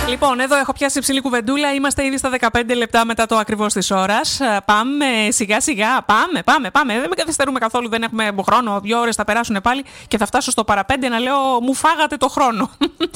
Λοιπόν, εδώ έχω πιάσει ψηλή κουβεντούλα. Είμαστε ήδη στα 15 λεπτά μετά το ακριβώς της ώρας. Πάμε σιγά σιγά. Πάμε. Δεν με καθυστερούμε καθόλου. Δεν έχουμε χρόνο. 2 ώρες θα περάσουν πάλι και θα φτάσω στο παραπέντε να λέω μου φάγατε το χρόνο.